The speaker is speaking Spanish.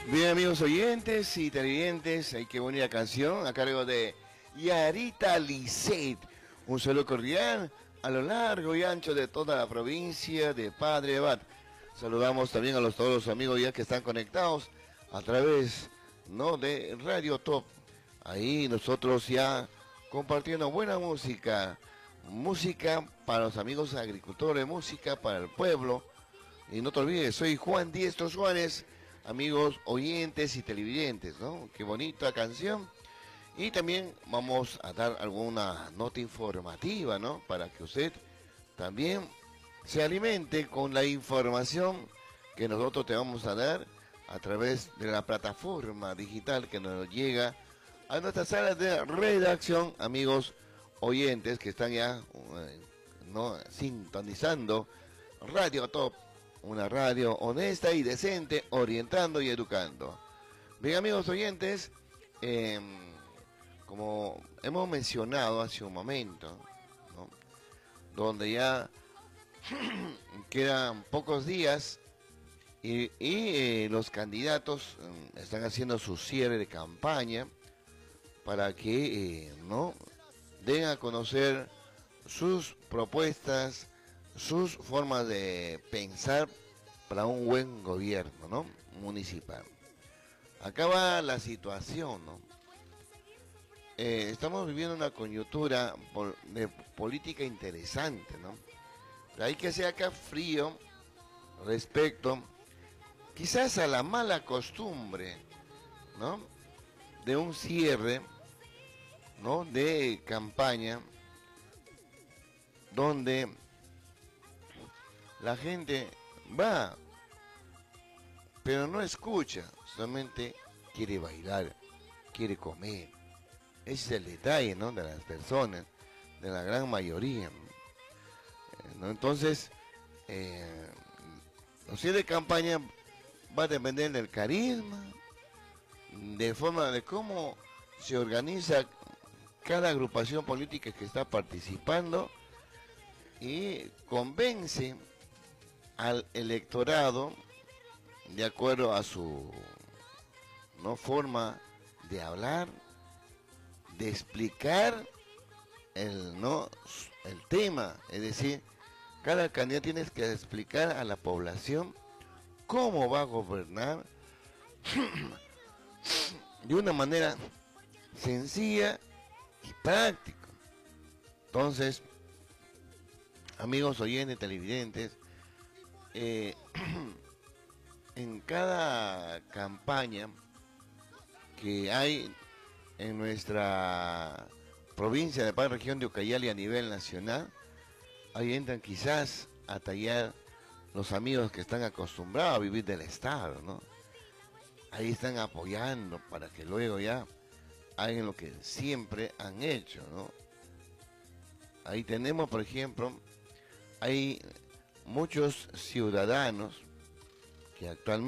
Bien, amigos oyentes y televidentes, hay que bonita canción a cargo de Yarita Lisset. Un saludo cordial a lo largo y ancho de toda la provincia de Padre Abad. Saludamos también a todos los amigos ya que están conectados a través, ¿no?, de Radio Top. Ahí nosotros ya compartiendo buena música, música para los amigos agricultores, música para el pueblo. Y no te olvides, soy Juan Diestro Suárez, amigos oyentes y televidentes, ¿no? Qué bonita canción. Y también vamos a dar alguna nota informativa, ¿no? Para que usted también se alimente con la información que nosotros te vamos a dar a través de la plataforma digital que nos llega a nuestras salas de redacción, amigos oyentes que están ya ¿no?, sintonizando Radio Top, una radio honesta y decente, orientando y educando. Bien, amigos oyentes, como hemos mencionado hace un momento, ¿no?, donde ya quedan pocos días y los candidatos están haciendo su cierre de campaña para que no den a conocer sus propuestas, sus formas de pensar para un buen gobierno, ¿no?, municipal. Acá va la situación, ¿no? Estamos viviendo una coyuntura de política interesante, ¿no? Hay que hacer acá frío respecto quizás a la mala costumbre, ¿no?, de un cierre, ¿no?, de campaña donde la gente va, pero no escucha, solamente quiere bailar, quiere comer. Ese es el detalle, ¿no?, de las personas, de la gran mayoría, ¿no? Entonces, los cierres de campaña va a depender del carisma, de forma de cómo se organiza cada agrupación política que está participando y convence al electorado de acuerdo a su, ¿no?, forma de hablar, de explicar el tema. Es decir, cada candidato tiene que explicar a la población cómo va a gobernar de una manera sencilla y práctica. Entonces, amigos oyentes, televidentes, en cada campaña que hay en nuestra provincia de Paz, región de Ucayali a nivel nacional, ahí entran quizás a tallar los amigos que están acostumbrados a vivir del Estado, ¿no? Ahí están apoyando para que luego ya hagan lo que siempre han hecho, ¿no? Ahí tenemos, por ejemplo, hay muchos ciudadanos que actualmente